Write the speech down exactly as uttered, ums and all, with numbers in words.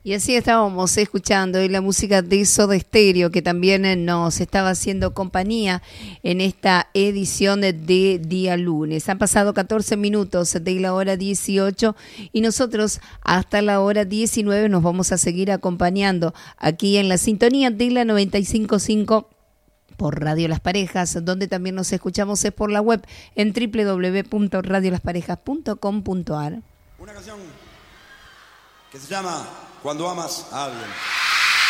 Y así estábamos escuchando y la música de Soda Stereo, que también nos estaba haciendo compañía en esta edición de día lunes. Han pasado catorce minutos de la hora dieciocho y nosotros hasta la hora diecinueve nos vamos a seguir acompañando aquí en la sintonía de la noventa y cinco punto cinco por Radio Las Parejas, donde también nos escuchamos es por la web en doble u doble u doble u punto radio las parejas punto com punto a r. Una canción que se llama Cuando amas a alguien.